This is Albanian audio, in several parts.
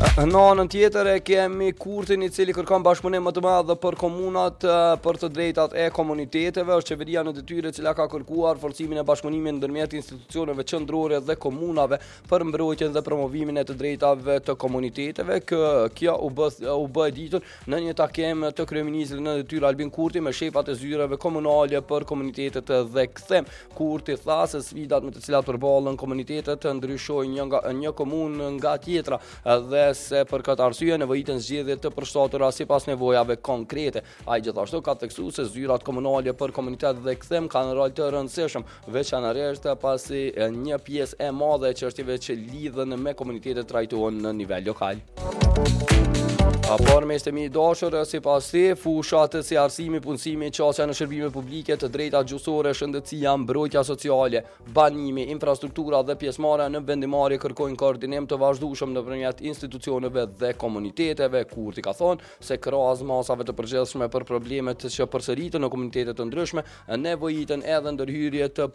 Në anën tjetër e kemi kurtin I cili kërkon bashkëpunim më të madh për komunat për të drejtat e komuniteteve. Është qeveria në detyrë e cila ka kërkuar forcimin e bashkëpunimit ndërmjet institucioneve qendrore dhe komunave për mbrojtjen dhe promovimin e të drejtave të komuniteteve. Kjo u bë ditur në një takim të kryeministrit në detyrë Albin Kurti me shefat e zyreve komunale për komunitetet dhe kthem. Kurti tha se sfidat me të cilat përballen komunitetet ndryshojnë një komunë nga tjetra dhe se për këtë arsye nevojiten zgjedhje të përshtatura sipas nevojave konkrete. Ai gjithashtu ka theksuar se zyrat komunale për komunitet dhe kthem kanë rol të rëndësishëm, veçanërisht pasi një pjesë e madhe e çështjeve që lidhen me komunitetet trajtohen në nivel lokal. Por me shtemi I dashur, sipas tij, fushat si arsimi, punësimi, qasja në shërbime publike, të drejtat gjyqësore, shëndetësia, mbrojtja sociale, banimi, infrastruktura dhe pjesëmarrja në vendimarrje kërkojnë koordinim të vazhdueshëm nëpërmjet institucioneve dhe komuniteteve. Kurti ka thonë se krahas masave të përgjithshme për problemet që përsëriten në komunitete të ndryshme, nevojiten edhe ndërhyrje të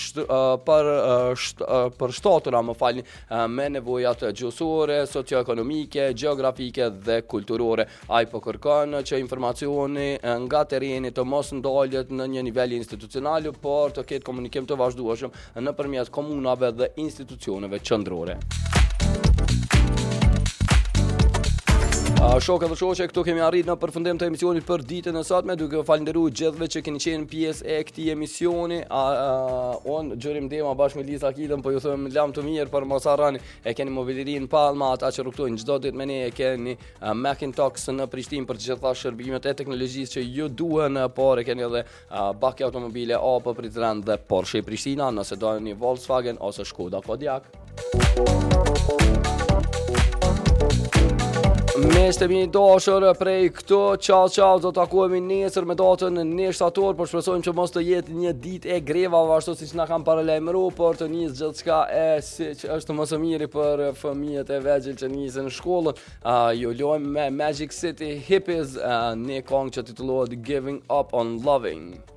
përshtatura, me nevojat gjyqësore, socioekonomike, gjeografike dhe kulturore. Ai po kërkon që informacioni nga terreni të mos ndalet në një nivel institucional, por të ketë komunikim të vazhdueshëm nëpërmjet komunave dhe institucioneve qendrore. Shokë dhe shoqe, këtu kemi arrit në përfundim të emisionit për ditën e sotme, duke falënderuar gjithëve që keni qenë pjesë e këtij emisioni. Unë Xhorim Dema bashkë me Lisa Kilën po ju them lam të mirë për mos harroni. E keni Mobilerin Palma, ata që rrugtojnë çdo ditë me ne, e keni Macintosh në Prishtinë për të gjitha shërbimet e teknologjisë që ju duhen, por e keni edhe Baki Automobile, Opel Prizren dhe Porsche Prishtina, nëse doni Volkswagen ose Škoda Kodiaq. Me shtemi dashur prej këto, ciao, do takohemi nesër me datën 1 shtator, por shpresojmë që mos të jetë një ditë e grevave ashtu siç na kanë paralajmëruar, por të nisë gjithçka siç është më së miri për fëmijët e vegjël që nisin shkollën. Ju luajmë me Magic City Hippies, një këngë që titullohet Giving Up on Loving.